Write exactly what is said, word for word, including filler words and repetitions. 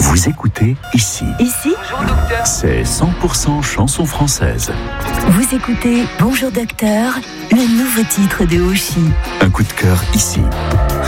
Vous écoutez ici. Ici, C'est cent pour cent chanson française. vous écoutez Bonjour Docteur, le nouveau titre de Oshi. Un coup de cœur ici.